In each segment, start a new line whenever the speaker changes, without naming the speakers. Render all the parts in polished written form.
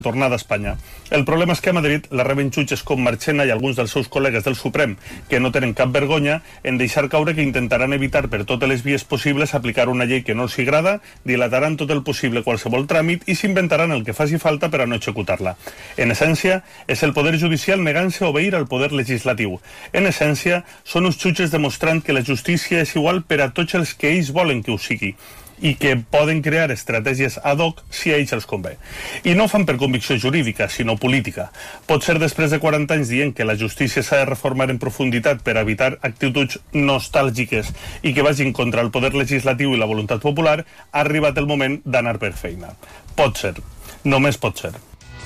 tornada a Espanya. El problema és que a Madrid la reben jutges com Marchena i alguns dels seus col·legues del Suprem, que no tenen cap vergonya en deixar caure que intentaran evitar per totes les vies possibles aplicar una llei que no els agrada, dilataran tot el possible qualsevol tràmit i s'inventaran el que faci falta per a no executar-la. En essència, és el poder judicial negant-se a obeir al poder legislatiu. En essència, són uns jutges demostrant que la justícia és igual per a tots els que ells volen que ho sigui, i que poden crear estratègies ad hoc si a ells els convé. I no ho fan per convicció jurídica, sinó política. Pot ser després de 40 anys dient que la justícia s'ha de reformar en profunditat per evitar actituds nostàlgiques i que vagin contra el poder legislatiu i la voluntat popular, ha arribat el moment d'anar per feina. Pot ser. Només pot ser.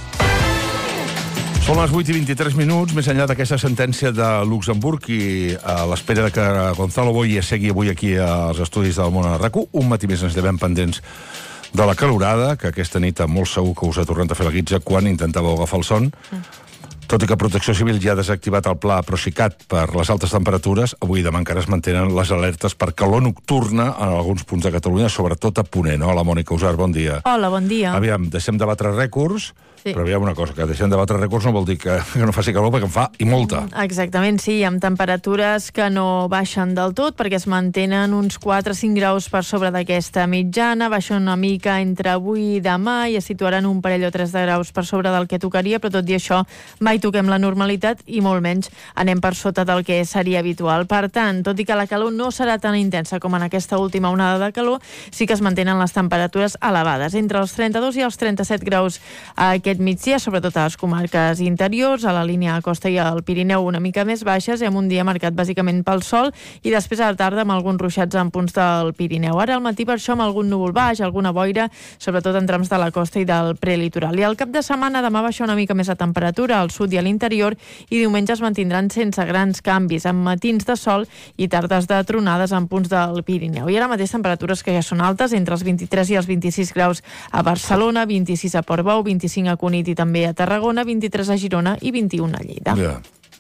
Són les 8:23, més enllà d'aquesta sentència de Luxemburg i a l'espera que Gonzalo Boye segui avui aquí als estudis del Món a RAC1. Un matí més ens llevem pendents de la calorada, que aquesta nit molt segur que us ha tornat a fer la guitza quan intentàveu agafar el son. Tot i que Protecció Civil ja ha desactivat el pla Procicat per les altes temperatures, avui i demà encara es mantenen les alertes per calor nocturna en alguns punts de Catalunya, sobretot a Ponent. Hola, Mònica Usar, bon dia.
Hola, bon dia.
Aviam, deixem de batre rècords, sí. Però aviam una cosa, que deixem de batre rècords no vol dir que no faci calor, perquè en fa i molta.
Exactament, sí, amb temperatures que no baixen del tot, perquè es mantenen uns 4-5 graus per sobre d'aquesta mitjana, baixen una mica entre avui i demà i es situaran un parell o 3 de graus per sobre del que tocaria, però tot i això mai toquem la normalitat i molt menys anem per sota del que seria habitual. Per tant, tot i que la calor no serà tan intensa com en aquesta última onada de calor, sí que es mantenen les temperatures elevades, entre els 32 i els 37 graus aquest migdia, sobretot a les comarques interiors, a la línia de costa i al Pirineu una mica més baixes, i amb un dia marcat bàsicament pel sol, i després a la tarda amb alguns ruixats en punts del Pirineu. Ara al matí per això amb algun núvol baix, alguna boira, sobretot en trams de la costa i del prelitoral. I al cap de setmana demà baixa una mica més la temperatura al sud i a l'interior, i diumenge es mantindran sense grans canvis, amb matins de sol i tardes de tronades en punts del Pirineu. I ara mateix temperatures que ja són altes, entre els 23 i els 26 graus a Barcelona, 26 a Portbou, 25 a Cunit i també a Tarragona, 23 a Girona i 21 a Lleida.
Ja.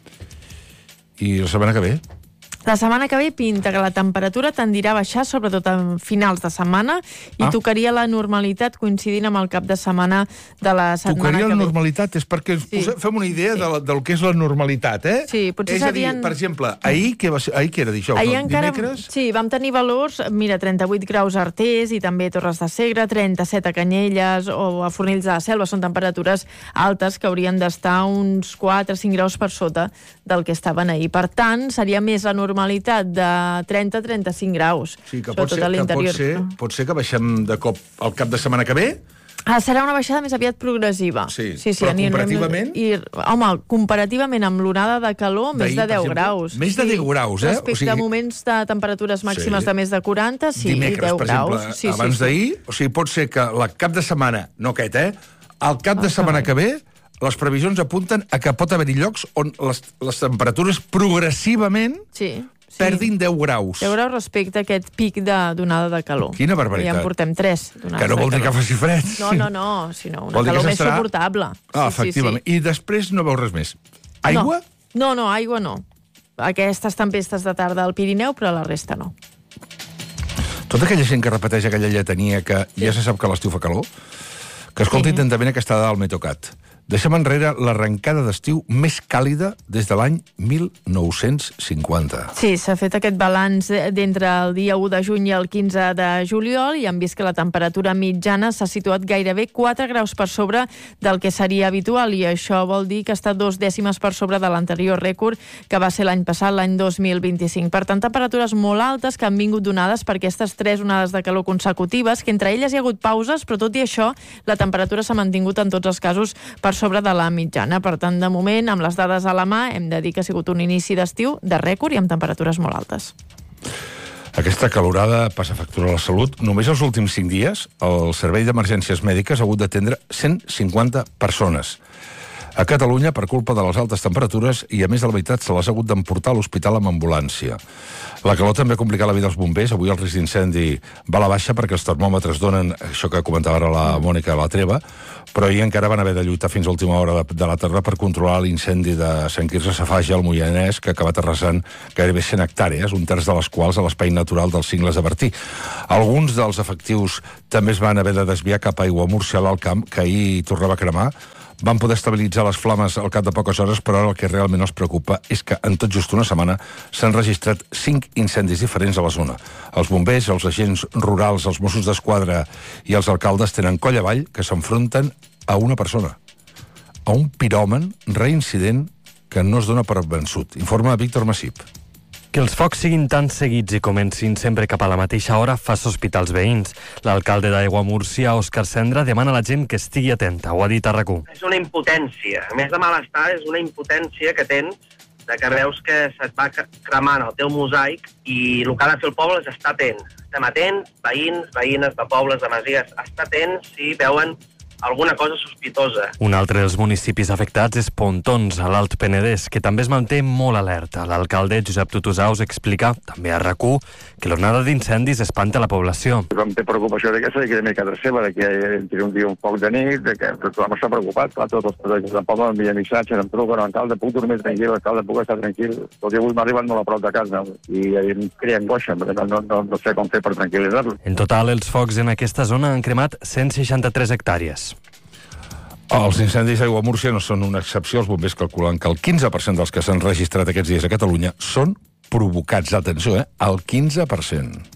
I la setmana que ve?
La setmana que ve pinta que la temperatura tendirà a baixar, sobretot a finals de setmana, i tocaria la normalitat coincidint amb el cap de setmana de la setmana que ve.
Tocaria la normalitat? És perquè ens fem una idea del que és la normalitat, eh?
Sí, potser serien...
Per exemple, ahir què era, dijous?
Ahir encara...
Dimecres?
Sí, vam tenir valors, mira, 38 graus a Artés i també a Torres de Segre, 37 a Canyelles o a Fornells de la Selva. Són temperatures altes que haurien d'estar uns 4-5 graus per sota del que estaven ahir. Per tant, seria més la normalitat de 30-35 graus. Sí, que pot
ser que baixem de cop al cap de setmana que ve?
Serà una baixada més aviat progressiva.
Sí, però comparativament?
Home, comparativament amb l'onada de calor, més de 10 graus.
Més de 10 graus, eh?
Respecte a moments de temperatures màximes de més de 40, sí,
dimecres,
10 graus.
Per exemple, abans d'ahir, o sigui, pot ser que el cap de setmana, no aquest, el cap de setmana que ve, les previsions apunten a que pot haver-hi llocs on les temperatures progressivament perdin 10 graus.
10 graus respecte a aquest pic d'onada de calor.
Quina barbaritat.
Ja en portem 3 d'onades de calor.
Que no vol dir que faci fred.
No, sinó una calor més suportable.
Efectivament. I després no veus res més. Aigua?
No, aigua no. Aquestes tempestes de tarda al Pirineu, però la resta no.
Tota aquella gent que repeteix aquella lletania que ja se sap que l'estiu fa calor, que escolti atentament aquesta dada al Meteocat. Deixem enrere l'arrencada d'estiu més càlida des de l'any 1950.
Sí, s'ha fet aquest balanç d'entre el dia 1 de juny i el 15 de juliol i hem vist que la temperatura mitjana s'ha situat gairebé 4 graus per sobre del que seria habitual, i això vol dir que està 2 dècimes per sobre de l'anterior rècord, que va ser l'any passat, l'any 2025. Per tant, temperatures molt altes que han vingut donades per aquestes 3 onades de calor consecutives, que entre elles hi ha hagut pauses, però tot i això la temperatura s'ha mantingut en tots els casos per sobre de la mitjana. Per tant, de moment, amb les dades a la mà, hem de dir que ha sigut un inici d'estiu de rècord i amb temperatures molt altes.
Aquesta calorada passa factura a la salut. Només els últims 5 dies, el Servei d'Emergències Mèdiques ha hagut d'atendre 150 persones. A Catalunya, per culpa de les altes temperatures, i a més de la meitat se les ha hagut d'emportar a l'hospital amb ambulància. La calor també ha complicat la vida dels bombers. Avui el risc d'incendi va a la baixa perquè els termòmetres donen això que comentava ara la Mònica a la Treva, però ahir encara van haver de lluitar fins a última hora de la tarda per controlar l'incendi de Sant Quirze Safaja al Moianès, que ha acabat arrasant gairebé 100 hectàrees, un terç de les quals a l'espai natural dels Cingles de Bertí. Alguns dels efectius també es van haver de desviar cap a Aiguamúrcia, a l'Alt Camp, que ahir tornava a cremar. Van poder estabilitzar les flames al cap de poques hores, però ara el que realment els preocupa és que en tot just una setmana s'han registrat 5 incendis diferents a la zona. Els bombers, els agents rurals, els Mossos d'Esquadra i els alcaldes tenen coll avall que s'enfronten a una persona, a un piròman reincident que no es dona per vençut. Informa Víctor Massip.
Que els focs siguin tan seguits i comencin sempre cap a la mateixa hora fa sospitar els veïns. L'alcalde d'Aiguamúrcia, Òscar Cendra, demana a la gent que estigui atenta. Ho ha dit a RAC1.
És una impotència. A més de malestar, és una impotència que tens de que veus que se't va cremant el teu mosaic i el que ha de fer el poble és estar atent. Estem atents, veïns, veïnes de pobles, de masies, estar atents si veuen alguna cosa sospitosa.
Un altre dels municipis afectats és Pontons, a l'Alt Penedès, que també es manté molt alerta. L'alcalde Josep Tutusaus explica, també a RAC1, que l'onada d'incendis espanta la població.
Tothom té preocupació d'aquesta i que a casa seva, que entri un dia un foc de nit, que tothom està preocupat. Clar, tots els patrons del poble m'envien missatges, em truquen, alcalde, puc dormir tranquil, alcalde, puc estar tranquil. Tot i avui m'ha arribat molt a prop de casa i em crea angoixa, perquè no sé com fer per tranquil·litzar-lo.
En total, els focs en aquesta zona han cremat 163 hectàrees.
Els incendis a Aiguamúrcia no són una excepció. Els bombers calculen que el 15% dels que s'han registrat aquests dies a Catalunya són provocats. Atenció, el 15%.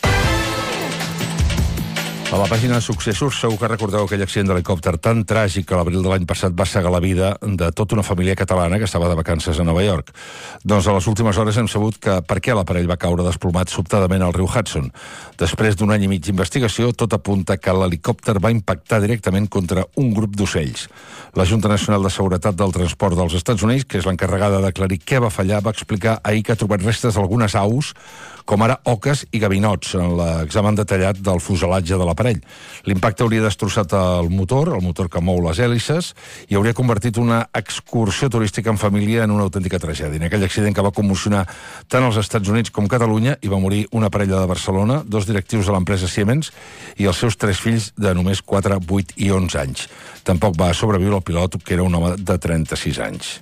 A la pàgina de Successos segur que recordeu aquell accident d'helicòpter tan tràgic que a l'abril de l'any passat va cegar la vida de tota una família catalana que estava de vacances a Nova York. Doncs a les últimes hores hem sabut que per què l'aparell va caure desplomat sobtadament al riu Hudson. Després d'un any i mig d'investigació, tot apunta que l'helicòpter va impactar directament contra un grup d'ocells. La Junta Nacional de Seguretat del Transport dels Estats Units, que és l'encarregada d'aclarir què va fallar, va explicar ahir que ha trobat restes d'algunes aus, com ara oques i gavinots, en l'examen detallat del fuselatge de l'aparell. L'impacte hauria destrossat el motor que mou les hèlices, i hauria convertit una excursió turística en família en una autèntica tragèdia. En aquell accident que va commocionar tant els Estats Units com Catalunya, hi va morir una parella de Barcelona, 2 directius de l'empresa Siemens i els seus 3 fills de només 4, 8 i 11 anys. Tampoc va sobreviure el pilot, que era un home de 36 anys.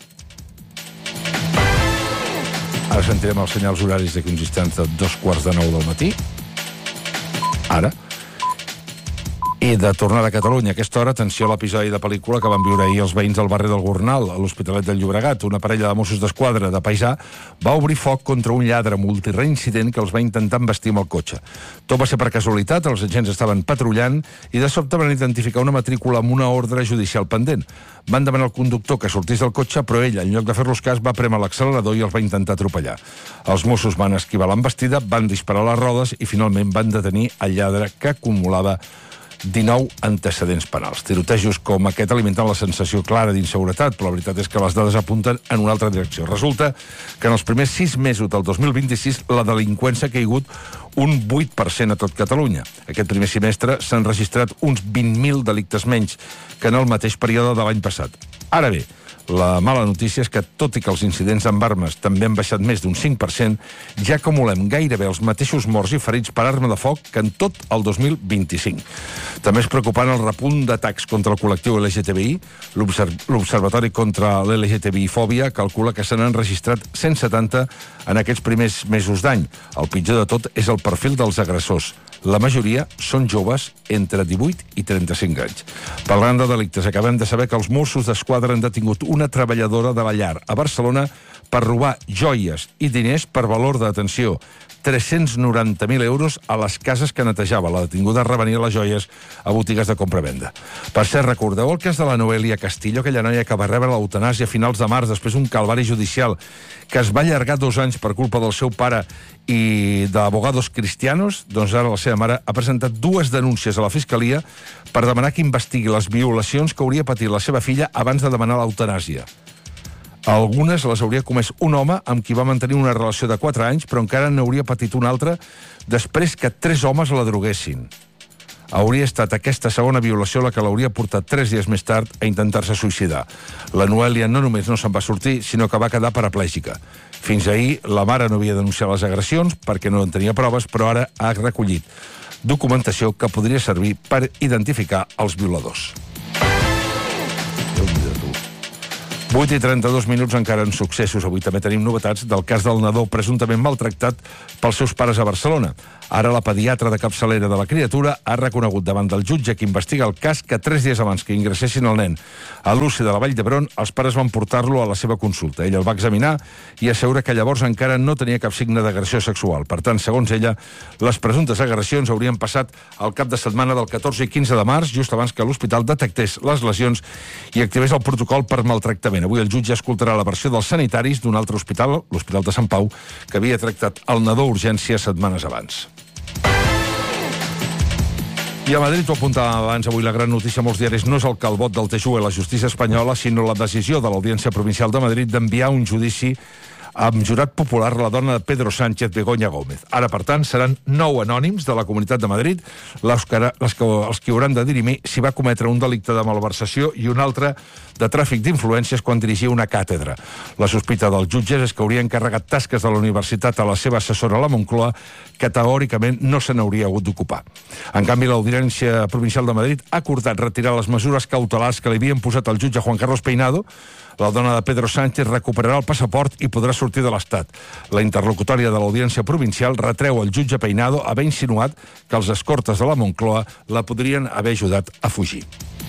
Ara sentirem els senyals horaris d'aquí uns instants de 8:45 del matí. Ara. I de tornada a Catalunya. A aquesta hora, atenció a l'episodi de pel·lícula que van viure ahir els veïns del barri del Gornal, a l'Hospitalet del Llobregat. Una parella de Mossos d'Esquadra de paisà va obrir foc contra un lladre multireincident que els va intentar embestir amb el cotxe. Tot va ser per casualitat, els agents estaven patrullant i de sobte van identificar una matrícula amb una ordre judicial pendent. Van demanar al conductor que sortís del cotxe, però ell, en lloc de fer-los cas, va prémer l'accelerador i els va intentar atropellar. Els Mossos van esquivar l'embestida, van disparar les rodes i finalment van detenir el lladre, que acumulava 19 antecedents penals. Tirotejos com aquest alimenten la sensació clara d'inseguretat, però la veritat és que les dades apunten en una altra direcció. Resulta que en els primers 6 mesos del 2026 la delinqüència ha caigut un 8% a tot Catalunya. Aquest primer semestre s'han registrat uns 20.000 delictes menys que en el mateix període de l'any passat. Ara bé, la mala notícia és que, tot i que els incidents amb armes també han baixat més d'un 5%, ja acumulem gairebé els mateixos morts i ferits per arma de foc que en tot el 2025. També és preocupant el repunt d'atacs contra el col·lectiu LGTBI. L'Observatori contra l'LGTBI-fòbia calcula que se n'han registrat 170 en aquests primers mesos d'any. El pitjor de tot és el perfil dels agressors. La majoria són joves entre 18 i 35 anys. Parlant de delictes, acabem de saber que els Mossos d'Esquadra han detingut una treballadora de la llar a Barcelona per robar joies i diners per valor d'atenció 390.000 euros a les cases que netejava. La detinguda revenia les joies a botigues de compra-venda. Per cert, recordeu el cas de la Noelia Castillo, aquella noia que va rebre l'eutanàsia a finals de març després d'un calvari judicial que es va allargar 2 anys per culpa del seu pare i d'abogados cristianos? Doncs ara la seva mare ha presentat 2 denúncies a la Fiscalia per demanar que investigui les violacions que hauria patit la seva filla abans de demanar l'eutanàsia. Algunes les hauria comès un home amb qui va mantenir una relació de 4 anys, però encara n'hauria patit una altra després que 3 homes la droguessin. hauria estat aquesta segona violació la que l'hauria portat 3 dies més tard a intentar-se suïcidar. La Noèlia no només no se'n va sortir, sinó que va quedar paraplègica. Fins ahir, la mare no havia denunciat les agressions perquè no en tenia proves, però ara ha recollit documentació que podria servir per identificar els violadors. 8:32 encara en successos. Avui també tenim novetats del cas del nadó presumptament maltractat pels seus pares a Barcelona. Ara la pediatra de capçalera de la criatura ha reconegut davant del jutge que investiga el cas que 3 dies abans que ingressessin el nen a l'UCI de la Vall d'Hebron, els pares van portar-lo a la seva consulta. Ella el va examinar i assegura que llavors encara no tenia cap signe d'agressió sexual. Per tant, segons ella, les presumptes agressions haurien passat al cap de setmana del 14 i 15 de març, just abans que l'hospital detectés les lesions i activés el protocol per maltractament. Avui el jutge escoltarà la versió dels sanitaris d'un altre hospital, l'Hospital de Sant Pau, que havia tractat el nadó a urgència setmanes abans. I a Madrid, ho apuntàvem abans, avui la gran notícia a molts diaris no és el calbot del TJUE, la justícia espanyola, sinó la decisió de l'Audiència Provincial de Madrid d'enviar un judici amb jurat popular la dona de Pedro Sánchez, Begoña Gómez. Ara, per tant, seran 9 anònims de la Comunitat de Madrid els que hauran de dirimir si va cometre un delicte de malversació i un altre de tràfic d'influències quan dirigia una càtedra. La sospita dels jutges és que hauria encarregat tasques de la universitat a la seva assessora a la Moncloa, que teòricament no se n'hauria hagut d'ocupar. En canvi, l'Audiència Provincial de Madrid ha acordat retirar les mesures cautelars que li havien posat el jutge Juan Carlos Peinado. La dona de Pedro Sánchez recuperarà el passaport i podrà sortir de l'Estat. La interlocutòria de l'Audiència Provincial retreu al jutge Peinado haver insinuat que els escortes de la Moncloa la podrien haver ajudat a fugir.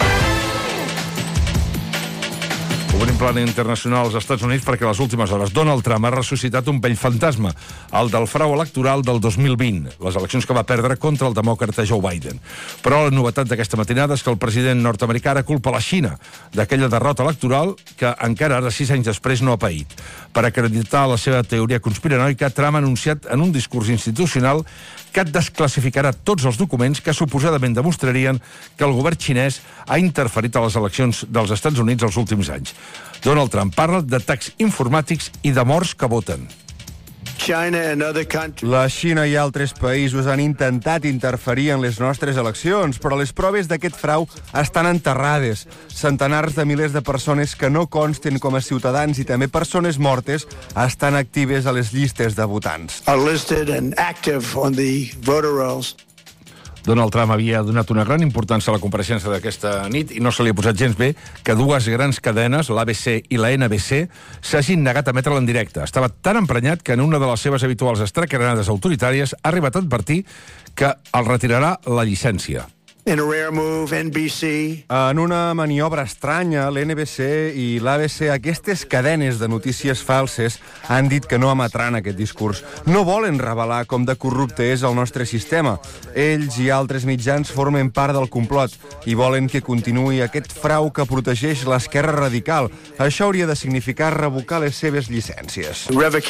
Obrim plana internacional als Estats Units perquè a les últimes hores Donald Trump ha ressuscitat un vell fantasma, el del frau electoral del 2020, les eleccions que va perdre contra el demòcrata Joe Biden. Però la novetat d'aquesta matinada és que el president nord-americà ara culpa la Xina d'aquella derrota electoral que encara ara, 6 anys després, no ha paït. Per acreditar la seva teoria conspiranoica, Trump ha anunciat en un discurs institucional que desclassificarà tots els documents que suposadament demostrarien que el govern xinès ha interferit a les eleccions dels Estats Units els últims anys. Donald Trump parla d'atacs informàtics i de morts que voten.
La Xina i altres països han intentat interferir en les nostres eleccions, però les proves d'aquest frau estan enterrades. Centenars de milers de persones que no consten com a ciutadans i també persones mortes estan actives a les llistes de votants.
Donald Trump havia donat una gran importància a la compareixença d'aquesta nit i no se li ha posat gens bé que 2 grans cadenes, l'ABC i la NBC, s'hagin negat a emetre'l en directe. Estava tan emprenyat que en una de les seves habituals estracanades autoritàries ha arribat a advertir que el retirarà la llicència.
En una maniobra estranya, l'NBC i l'ABC, aquestes cadenes de notícies falses, han dit que no emetran aquest discurs. No volen revelar com de corrupte és el nostre sistema. Ells i altres mitjans formen part del complot i volen que continuï aquest frau que protegeix l'esquerra radical. Això hauria de significar revocar les seves llicències.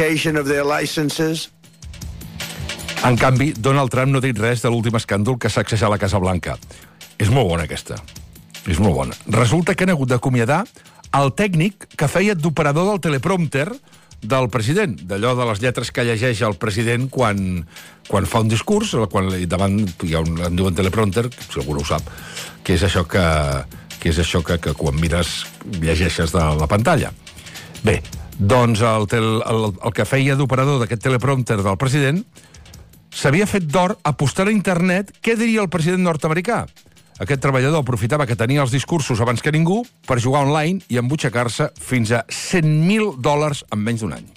En canvi, Donald Trump no ha dit res de l'últim escàndol que s'ha sacsejat a la Casa Blanca. És molt bona, aquesta. És molt bona. Resulta que han hagut d'acomiadar el tècnic que feia d'operador del teleprompter del president, d'allò de les lletres que llegeix el president quan fa un discurs, quan davant hi ha en diuen teleprompter, si algú no ho sap, que és això que quan mires llegeixes de la pantalla. Bé, doncs el que feia d'operador d'aquest teleprompter del president s'havia fet d'or apostant a internet què diria el president nord-americà. Aquest treballador aprofitava que tenia els discursos abans que ningú per jugar online i embutxacar-se fins a $100.000 en menys d'un any.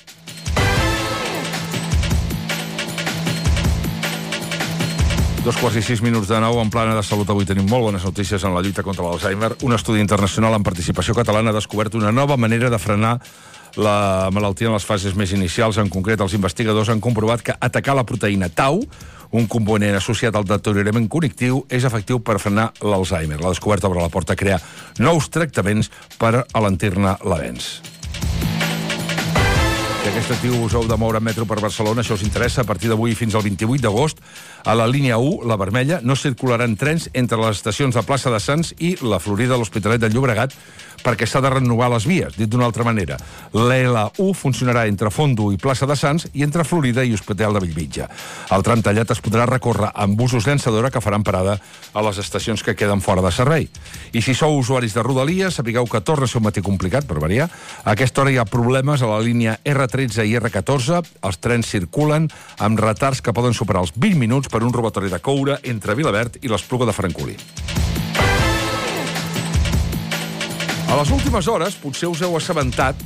Dos quarts i 6 minuts de 9 en plana de salut. Avui tenim molt bones notícies en la lluita contra l'Alzheimer. Un estudi internacional amb participació catalana ha descobert una nova manera de frenar la malaltia en les fases més inicials. En concret, els investigadors han comprovat que atacar la proteïna tau, un component associat al deteriorament cognitiu, és efectiu per frenar l'Alzheimer. La descoberta obre la porta a crear nous tractaments per alentir-ne l'avenç. Si aquest estiu us heu de moure en metro per Barcelona, això us interessa, a partir d'avui fins al 28 d'agost, a la línia 1, la vermella, no circularan trens entre les estacions de Plaça de Sants i la Florida, l'Hospitalet de Llobregat, perquè s'ha de renovar les vies. Dit d'una altra manera, l'L1 funcionarà entre Fondo i Plaça de Sants i entre Florida i Hospital de Bellvitge. El tram tallat es podrà recórrer amb busos llançadora que faran parada a les estacions que queden fora de servei. I si sou usuaris de Rodalies, sapigueu que torna a ser un matí complicat, per variar. A aquesta hora hi ha problemes a la línia R13 i R14. Els trens circulen amb retards que poden superar els 20 minuts per un robatori de coure entre Vilaverd i l'Espluga de Francolí. A les últimes hores, potser us heu assabentat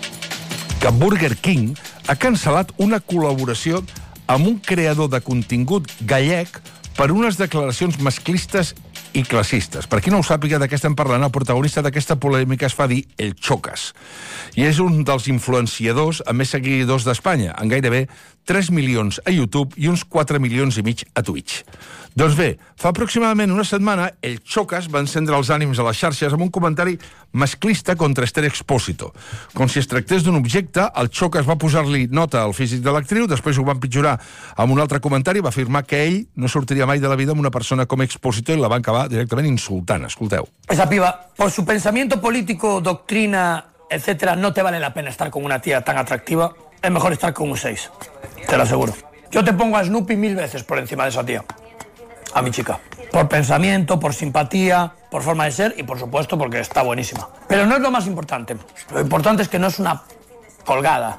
que Burger King ha cancel·lat una col·laboració amb un creador de contingut gallec per unes declaracions masclistes i classistes. Per qui no ho sàpiga de què estem parlant, el protagonista d'aquesta polèmica es fa dir El Chocas. I és un dels influenciadors amb més seguidors d'Espanya, amb gairebé 3 milions a YouTube i uns 4 milions i mig a Twitch. Doncs bé, fa aproximadament una setmana, El Chocas va encendre els ànims a les xarxes amb un comentari masclista contra Esther Expósito. Com si es tractés d'un objecte, el Chocas va posar-li nota al físic de l'actriu, després ho va empitjorar amb un altre comentari, va afirmar que ell no sortiria mai de la vida amb una persona com Expósito i la va acabar directament insultant. Escolteu.
Esa piba, por su pensamiento político, doctrina, etcétera, no te vale la pena estar con una tía tan atractiva. Es mejor estar con un 6, te lo aseguro. Yo te pongo a Snoopy 1000 veces por encima de esa tía. A mi chica. Por pensamiento, por simpatía, por forma de ser y, por supuesto, porque está buenísima. Pero no es lo más importante. Lo importante es que no es una colgada.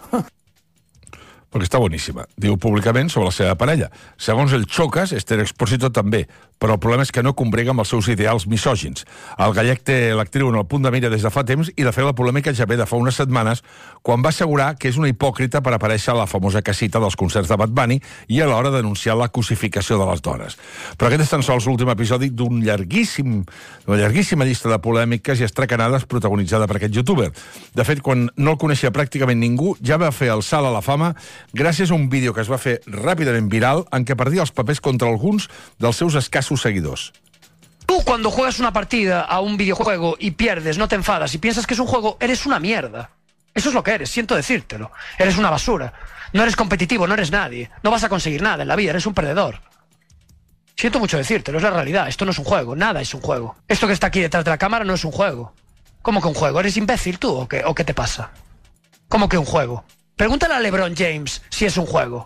Perquè està boníssima. Diu públicament sobre la seva parella. Segons el Chocas, Esther Expósito també, però el problema és que no combrega amb els seus ideals misògins. El gallec té l'actriu en el punt de mira des de fa temps i, de fet, la polèmica ja ve de fa unes setmanes quan va assegurar que és una hipòcrita per aparèixer a la famosa casita dels concerts de Bad Bunny i a l'hora denunciar la cosificació de les dones. Però aquest és tan sols l'últim episodi d'una llarguíssima llista de polèmiques i estracanades protagonitzada per aquest youtuber. De fet, quan no el coneixia pràcticament ningú, ja va fer el salt a la fama gràcies a un vídeo que es va fer ràpidament viral en què perdia els papers contra alguns dels seus escassos seguidors.
Tú, cuando juegas una partida a un videojuego y pierdes, no te enfadas y piensas que es un juego, eres una mierda. Eso es lo que eres, siento decírtelo. Eres una basura. No eres competitivo, no eres nadie. No vas a conseguir nada en la vida, eres un perdedor. Siento mucho decírtelo, es la realidad. Esto no es un juego, nada es un juego. Esto que está aquí detrás de la cámara no es un juego. ¿Cómo que un juego? ¿Eres imbécil tú o qué te pasa? ¿Cómo que un juego? Pregúntale a LeBron James si és un juego.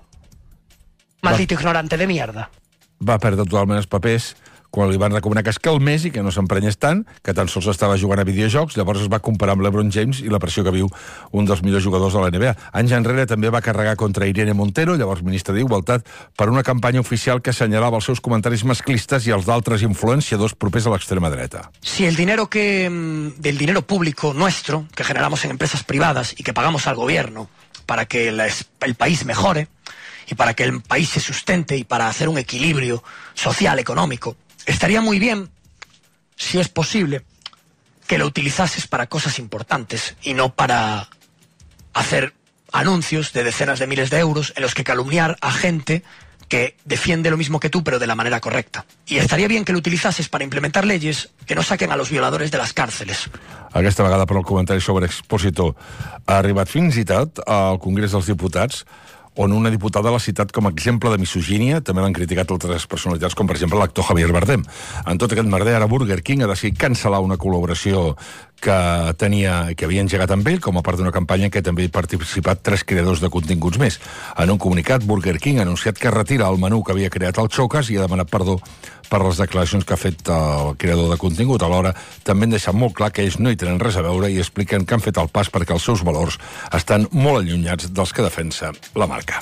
Maldito ignorante de mierda.
Va perdre totalment els papers quan li van recomanar que es calmés i que no s'emprenyés tant, que tan sols estava jugant a videojocs, llavors es va comparar amb LeBron James i la pressió que viu un dels millors jugadors de la NBA. Anys enrere també va carregar contra Irene Montero, llavors ministra d'Igualtat, per una campanya oficial que assenyalava els seus comentaris masclistes i els d'altres influenciadors propers a l'extrema dreta.
Si el dinero del dinero público nuestro, que generamos en empresas privadas y que pagamos al gobierno para que el país mejore y para que el país se sustente y para hacer un equilibrio social, económico, estaría muy bien, si es posible, que lo utilizases para cosas importantes y no para hacer anuncios de decenas de miles de euros en los que calumniar a gente que defiende lo mismo que tú, pero de la manera correcta. Y estaría bien que lo utilizases para implementar leyes que no saquen a los violadores de las cárceles.
Aquesta vegada, per el comentari sobre Expósito, ha arribat fins i tot al Congrés dels Diputats, on una diputada l'ha citat com a exemple de misogínia. També l'han criticat altres personalitats, com per exemple l'actor Javier Bardem. En tot aquest merder, ara Burger King ha decidit cancel·lar una col·laboració que havia engegat amb ell, com a part d'una campanya en què també hi han participat 3 creadors de continguts més. En un comunicat, Burger King ha anunciat que retira el menú que havia creat el Chocas i ha demanat perdó per les declaracions que ha fet el creador de contingut. Alhora, també han deixat molt clar que ells no hi tenen res a veure i expliquen que han fet el pas perquè els seus valors estan molt allunyats dels que defensa la marca.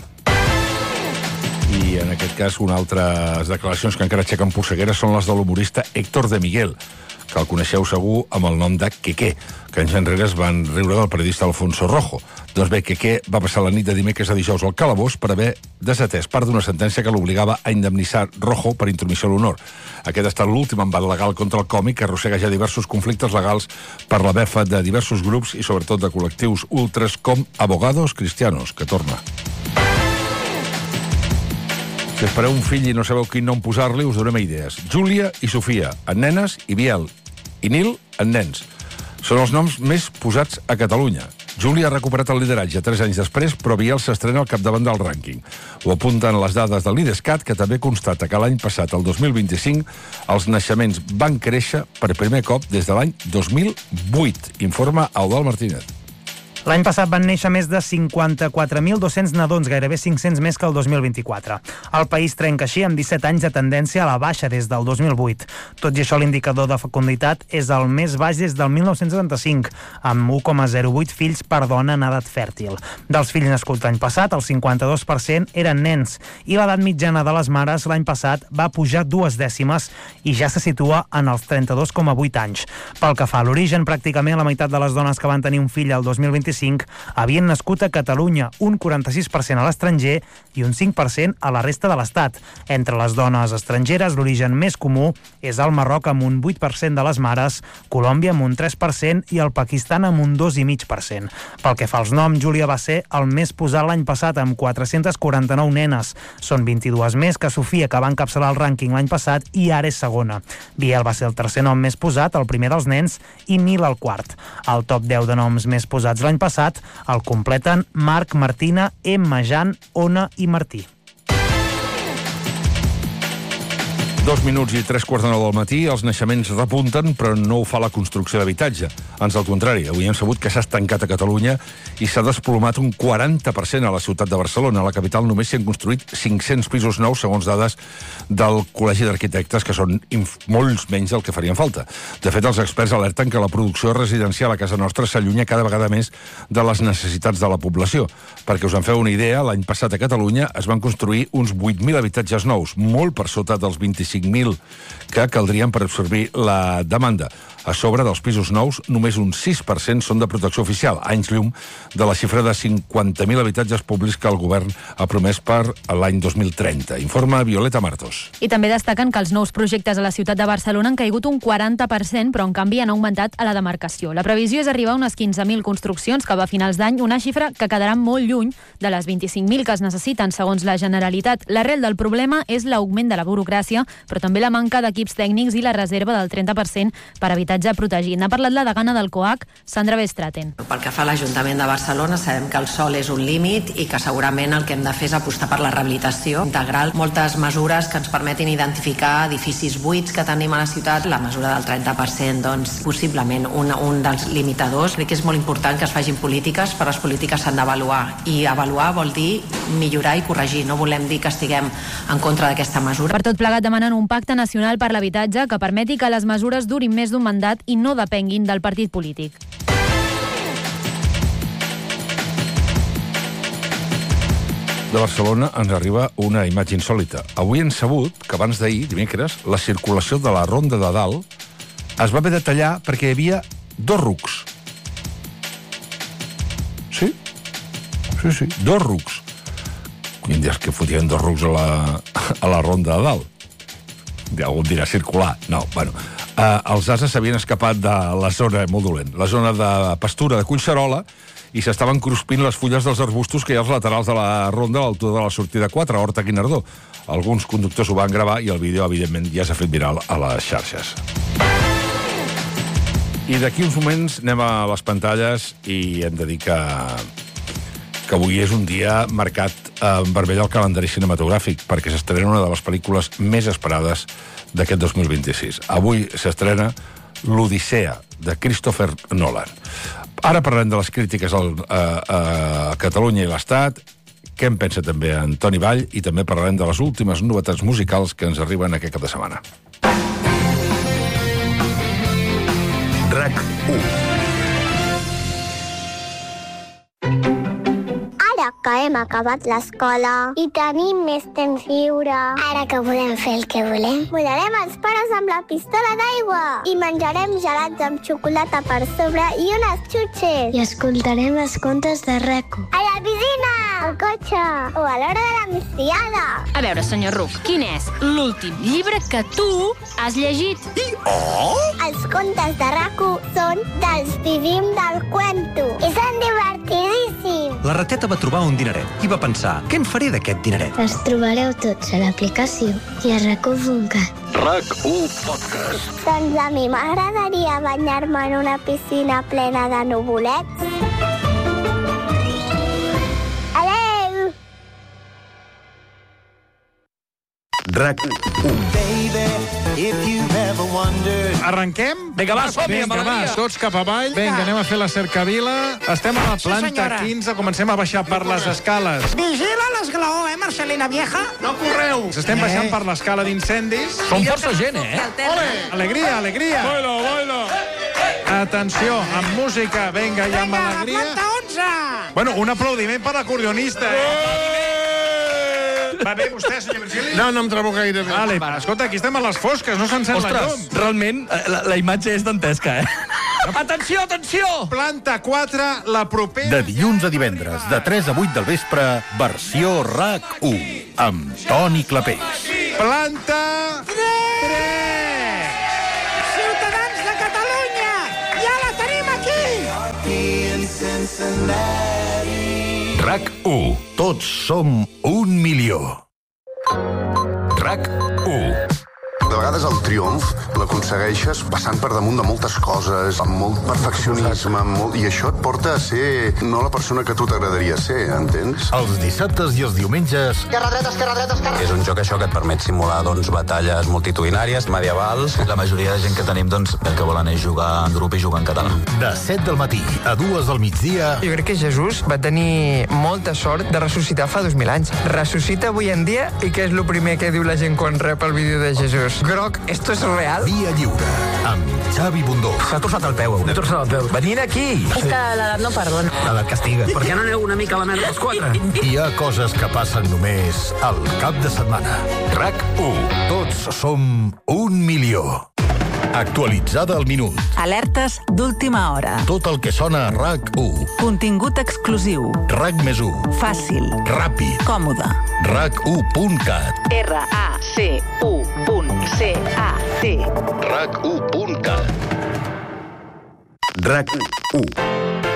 I en aquest cas, unes altres declaracions que encara aixequen polsegueres són les de l'humorista Héctor de Miguel, que el coneixeu segur amb el nom de Quequé, que anys enrere es van riure del periodista Alfonso Rojo. Doncs bé, Quequé va passar la nit de dimecres a dijous al calabós per haver desatès part d'una sentència que l'obligava a indemnitzar Rojo per intromissió a l'honor. Aquest ha estat l'últim embat legal contra el còmic, que arrossega ja diversos conflictes legals per la befa de diversos grups i sobretot de col·lectius ultres com Abogados Cristianos, que torna. Si espereu un fill i no sabeu quin nom posar-li, us donem idees. Júlia i Sofia, en nenes, i Biel i Nil, en nens. Són els noms més posats a Catalunya. Júlia ha recuperat el lideratge 3 anys després, però Biel s'estrena al capdavant del rànquing. Ho apunten les dades de l'IDESCAT, que també constata que l'any passat, el 2025, els naixements van créixer per primer cop des de l'any 2008, informa Eudald Martínez.
L'any passat van néixer més de 54.200 nadons, gairebé 500 més que el 2024. El país trenca així amb 17 anys de tendència a la baixa des del 2008. Tot i això, l'indicador de fecunditat és el més baix des del 1975, amb 1,08 fills per dona en edat fèrtil. Dels fills nascuts l'any passat, el 52% eren nens, i l'edat mitjana de les mares l'any passat va pujar 2 dècimes i ja se situa en els 32,8 anys. Pel que fa a l'origen, pràcticament la meitat de les dones que van tenir un fill el 2025 havien nascut a Catalunya, un 46% a l'estranger i un 5% a la resta de l'Estat. Entre les dones estrangeres, l'origen més comú és el Marroc amb un 8% de les mares, Colòmbia amb un 3% i el Pakistan amb un 2,5%. Pel que fa als noms, Júlia va ser el més posat l'any passat amb 449 nenes. Són 22 més que Sofia, que va encapçalar el rànquing l'any passat i ara és segona. Biel va ser el tercer nom més posat, el primer dels nens, i Nil el quart. El top 10 de noms més posats l'any passat el completen Marc, Martina, Emma, Jan, Ona i Martí.
2 minuts i 3:15 del matí, els naixements repunten, però no ho fa la construcció d'habitatge. Ans al contrari, avui hem sabut que s'ha estancat a Catalunya i s'ha desplomat un 40% a la ciutat de Barcelona. A la capital només s'hi han construït 500 pisos nous, segons dades del Col·legi d'Arquitectes, que són molts menys del que farien falta. De fet, els experts alerten que la producció residencial a casa nostra s'allunya cada vegada més de les necessitats de la població. Perquè us en feu una idea, l'any passat a Catalunya es van construir uns 8.000 habitatges nous, molt per sota dels 25.000 que caldrien per absorbir la demanda. A sobre dels pisos nous, només un 6% són de protecció oficial, anys llum de la xifra de 50.000 habitatges públics que el govern ha promès per l'any 2030. Informa Violeta Martos.
I també destaquen que els nous projectes a la ciutat de Barcelona han caigut un 40%, però en canvi han augmentat a la demarcació. La previsió és arribar a unes 15.000 construccions cap a finals d'any, una xifra que quedarà molt lluny de les 25.000 que es necessiten, segons la Generalitat. L'arrel del problema és l'augment de la burocràcia, però també la manca d'equips tècnics i la reserva del 30% per habitatge protegit. N'ha parlat la degana del COAC, Sandra Bestraten.
Pel que fa a l'Ajuntament de Barcelona, sabem que el sòl és un límit i que segurament el que hem de fer és apostar per la rehabilitació integral. Moltes mesures que ens permetin identificar edificis buits que tenim a la ciutat. La mesura del 30%, doncs, possiblement un dels limitadors. Crec que és molt important que es facin polítiques, però les polítiques s'han d'avaluar. I avaluar vol dir millorar i corregir. No volem dir que estiguem en contra d'aquesta mesura.
Per tot plegat demanen un pacte nacional per l'habitatge que permeti que les mesures durin més d'un mandat i no depenguin del partit polític.
De Barcelona ens arriba una imatge insòlita. Avui hem sabut que abans d'ahir, dimecres, la circulació de la Ronda de Dalt es va haver de tallar perquè hi havia 2 rucs. Sí? Sí, 2 rucs. Quin dies que fotien 2 rucs a la Ronda de Dalt? Algú em dirà circular. No, bueno. Els ases s'havien escapat de la zona, molt dolent, la zona de pastura de Collserola, i s'estaven cruspint les fulles dels arbustos que hi ha als laterals de la ronda a l'altura de la sortida 4, a Horta Guinardó. Alguns conductors ho van gravar i el vídeo, evidentment, ja s'ha fet viral a les xarxes. I d'aquí uns moments anem a les pantalles i hem de dir que avui és un dia marcat en vermell al calendari cinematogràfic, perquè s'estrena una de les pel·lícules més esperades d'aquest 2026. Avui s'estrena l'Odissea, de Christopher Nolan. Ara parlem de les crítiques a Catalunya i l'Estat, què en pensa també en Toni Vall, i també parlarem de les últimes novetats musicals que ens arriben aquest cap de setmana. RAC 1.
Que hem acabat l'escola i tenim més temps lliure. Ara que volem fer el que volem, volarem els pares amb la pistola d'aigua i menjarem gelats amb xocolata per sobre i unes xutxes. I escoltarem els contes de Reco. A la piscina, al cotxe o a l'hora de la migdiada.
A veure, senyor Ruc, quin és l'últim llibre que tu has llegit?
Els contes de Reco són dels Vivim del Cuento i són divertidíssims.
La rateta va trobar un dineret i va pensar, què en faré d'aquest dineret?
Els trobareu tots a l'aplicació i a RAC1.cat.
RAC1 Podcast.
Doncs a mi m'agradaria banyar-me en una piscina plena de nuvolets.
RAC1.
Arrenquem?
Vinga, va, som-hi, amb
Vinga, va,
alegria.
tots cap avall. Vinga, anem a fer la cercavila. Estem a la planta
senyora.
15, comencem a baixar per les escales.
Vigila l'esglaó, Marcelina vieja?
No correu! Estem baixant per l'escala d'incendis.
Som força gent,
Ole! Alegria, alegria!
Baila, baila!
Atenció, amb música, vinga, i amb alegria.
Planta 11!
Bueno, un aplaudiment per l'acordionista, Va bé, vostè, senyor Virgili?
No em trobo gaire bé.
Vale, escolta, aquí estem a les fosques, no s'encén la llum.
Ostres, realment, la imatge és dantesca, Atenció, atenció!
Planta 4, la propera...
De dilluns a divendres, de 3 a 8 del vespre, versió RAC1, amb Toni Clapés.
Planta 3!
Ciutadans de Catalunya! Ja la tenim aquí!
RAC1. Tots som 1 milió. RAC1.
De vegades el triomf l'aconsegueixes passant per damunt de moltes coses, amb molt perfeccionisme, i això et porta a ser no la persona que tu t'agradaria ser, entens?
Els dissabtes i els diumenges...
Esquerra, dreta, esquerra, dreta, esquerra.
És un joc això que et permet simular batalles multitudinàries, medievals. La majoria de gent que tenim el que volen és jugar en grup i jugar en català.
De 7 del matí a 2 del migdia...
Jo crec que Jesús va tenir molta sort de ressuscitar fa 2000 anys. Ressuscita avui en dia i què és el primer que diu la gent quan rep el vídeo de Jesús? Groc, esto es real?
Via Lliure, amb Xavi Bundó.
S'ha torçat el peu.
T'he torçat el peu. Venint aquí!
És que l'edat no perdona.
L'edat castiga. Per què no aneu una mica a la merda els 4?
Hi ha coses que passen només al cap de setmana. RAC1. Tots som 1 milió. Actualitzada al minut.
Alertes d'última hora.
Tot el que sona a RAC1.
Contingut exclusiu.
RAC+1.
Fàcil.
Ràpid.
Còmode.
RAC1.cat.
RAC1.cat.
RAC1.cat. RAC1.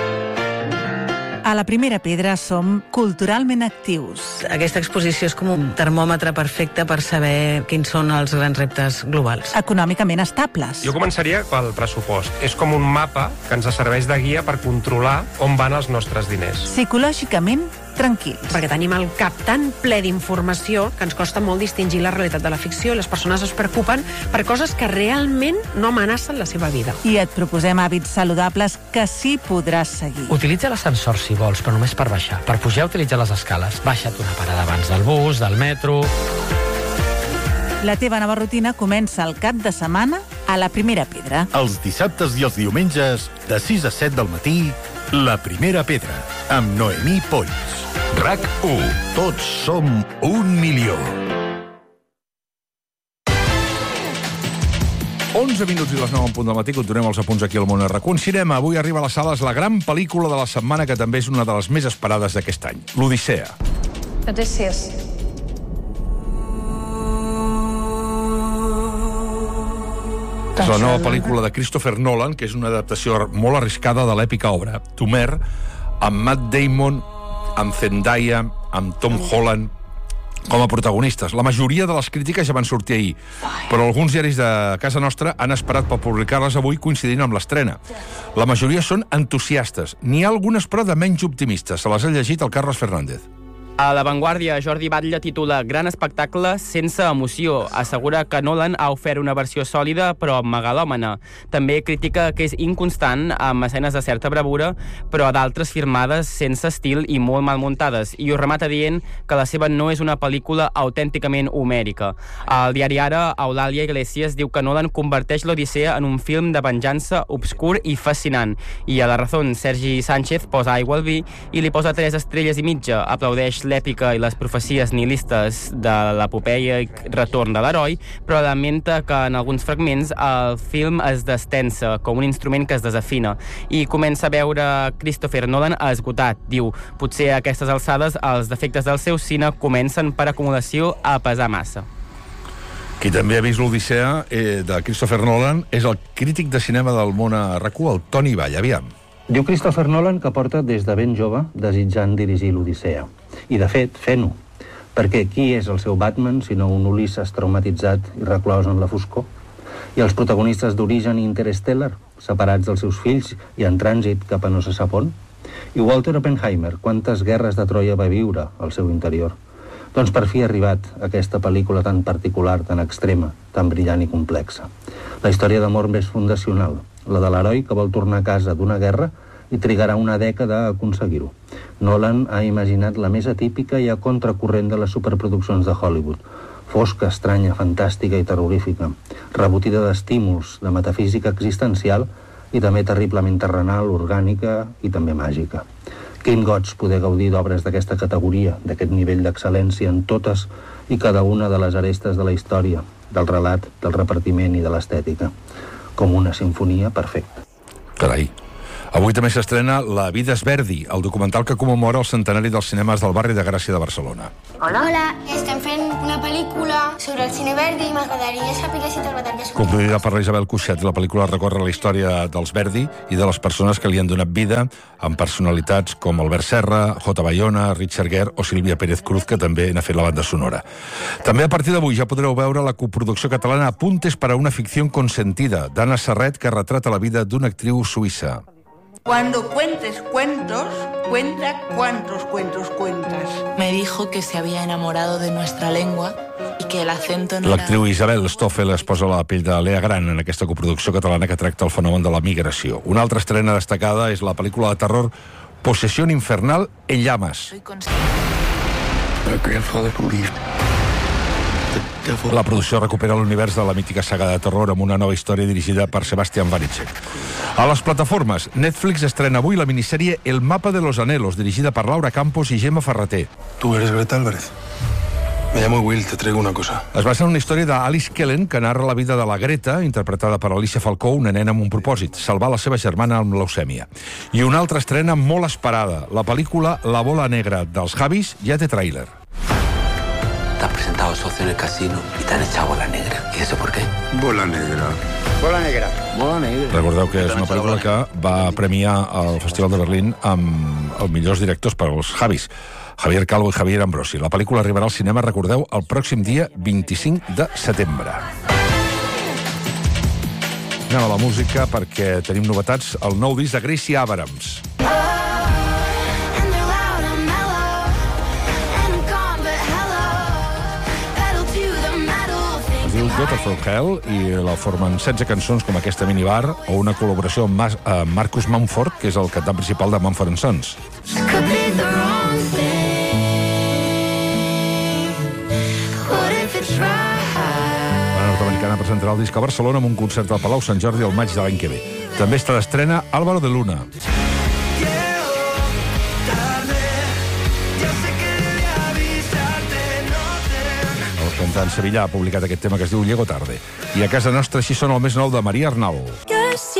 A la Primera Pedra som culturalment actius.
Aquesta exposició és com un termòmetre perfecte per saber quins són els grans reptes globals.
Econòmicament estables.
Jo començaria pel pressupost. És com un mapa que ens serveix de guia per controlar on van els nostres diners.
Psicològicament tranquils.
Perquè tenim el cap tan ple d'informació que ens costa molt distingir la realitat de la ficció i les persones es preocupen per coses que realment no amenacen la seva vida.
I et proposem hàbits saludables que sí podràs seguir.
Utilitza l'ascensor si vols, però només per baixar. Per pujar utilitza les escales. Baixa't una parada abans del bus, del metro...
La teva nova rutina comença el cap de setmana a la Primera Pedra.
Els dissabtes i els diumenges, de 6 a 7 del matí, La Primera Pedra, amb Noemí Polls. RAC1. Tots som 1 milió. 11 minuts i les 9 en punt del matí, continuem els apunts aquí al món RAC1. Cinema, avui arriba a les sales la gran pel·lícula de la setmana que també és una de les més esperades d'aquest any, l'Odissea.
Odysseus.
És la nova pel·lícula de Christopher Nolan, que és una adaptació molt arriscada de l'èpica obra Tumer, amb Matt Damon, amb Zendaya, amb Tom Holland com a protagonistes. La majoria de les crítiques ja van sortir ahir, però alguns diaris de casa nostra han esperat per publicar-les avui coincidint amb l'estrena. La majoria són entusiastes. N'hi ha algunes, però, de menys optimistes. Se les ha llegit el Carles Fernández.
A La Vanguardia, Jordi Batlle titula Gran espectacle sense emoció. Assegura que Nolan ha ofert una versió sòlida però megalòmana. També critica que és inconstant, amb escenes de certa bravura, però d'altres firmades sense estil i molt mal muntades. I ho remata dient que la seva no és una pel·lícula autènticament homèrica. Al diari Ara, Eulàlia Iglesias diu que Nolan converteix l'Odissea en un film de venjança obscur i fascinant. I a La Razón, Sergi Sánchez posa aigua al vi i li posa 3 estrelles i mitja. Aplaudeix l'èpica i les profecies nihilistes de l'epopeia i retorn de l'heroi, però lamenta que en alguns fragments el film es destensa com un instrument que es desafina i comença a veure Christopher Nolan esgotat. Diu, potser a aquestes alçades els defectes del seu cine comencen per acumulació a pesar massa.
Qui també ha vist l'Odissea de Christopher Nolan és el crític de cinema del món a RAC1, el Toni Vall. Aviam.
Diu Christopher Nolan que porta des de ben jove desitjant dirigir l'Odissea. I, de fet, fent-ho. Perquè qui és el seu Batman sinó un Ulisses traumatitzat i reclòs en la foscor? I els protagonistes d'Origen i Interstellar, separats dels seus fills i en trànsit cap a no se sap on? I Walter Oppenheimer, quantes guerres de Troia va viure al seu interior? Doncs per fi ha arribat aquesta pel·lícula tan particular, tan extrema, tan brillant i complexa. La història d'amor més fundacional, la de l'heroi que vol tornar a casa d'una guerra i trigarà una dècada a aconseguir-ho. Nolan ha imaginat la més atípica i a contracorrent de les superproduccions de Hollywood. Fosca, estranya, fantàstica i terrorífica, rebotida d'estímuls, de metafísica existencial i també terriblement terrenal, orgànica i també màgica. Quin goig poder gaudir d'obres d'aquesta categoria, d'aquest nivell d'excel·lència en totes i cada una de les arestes de la història, del relat, del repartiment i de l'estètica. Com una sinfonia perfecta.
Carai. Avui també s'estrena La vida és Verdi, el documental que commemora el centenari dels cinemes del barri de Gràcia de Barcelona.
Hola, estem fent una pel·lícula sobre el cine Verdi i m'agradaria saber si te'l va tenir.
Produïda per Isabel Cuixet, la pel·lícula recorre la història dels Verdi i de les persones que li han donat vida, amb personalitats com Albert Serra, J. Bayona, Richard Gere o Sílvia Pérez Cruz, que també n'ha fet la banda sonora. També a partir d'avui ja podreu veure la coproducció catalana Apuntes para una ficción consentida, d'Anna Serret, que retrata la vida d'una actriu suïssa.
Cuando cuentes cuentos, cuenta cuántos cuentos cuentas.
Me dijo que se había enamorado de nuestra lengua y que el acento no era...
L'actriu Isabel Stoffel es posa la pell de Lea Gran en aquesta coproducció catalana que tracta el fenomen de la migració. Una altra estrena destacada és la pel·lícula de terror Posesión infernal en llamas. La producció recupera l'univers de la mítica saga de terror amb una nova història dirigida per Sebastián Vanitschek. A les plataformes, Netflix estrena avui la minissèrie El mapa de los anhelos, dirigida per Laura Campos i Gemma Ferreter.
¿Tú eres Greta Álvarez? Me llamo Will, te traigo una cosa.
Es basa en una història d'Alice Kellen que narra la vida de la Greta, interpretada per Alicia Falcó, una nena amb un propòsit, salvar la seva germana amb leucèmia. I una altra estrena molt esperada, la pel·lícula La bola negra dels Javis ja té tràiler.
Te has presentado socio en el casino y te han echado bola negra. ¿Y eso por qué?
Bola negra.
Bola negra. Bola negra.
Recordeu que és una pel·lícula que va premiar al Festival de Berlín amb els millors directors per als Javis, Javier Calvo i Javier Ambrosi. La pel·lícula arribarà al cinema, recordeu, el pròxim dia 25 de setembre. Anem a la música perquè tenim novetats. El nou disc de Gracie Abrams. Es diu Daughter from Hell i la formen 16 cançons com aquesta minibar o una col·laboració amb Marcus Mumford, que és el cantant principal de Mumford & Sons. La nord-americana presentarà el disc a Barcelona amb un concert al Palau Sant Jordi el maig de l'any que ve. També està d'estrena Álvaro de Luna. El cantant sevillà ha publicat aquest tema que es diu Llego tarde. I a casa nostra així sona el més nou de Maria Arnal.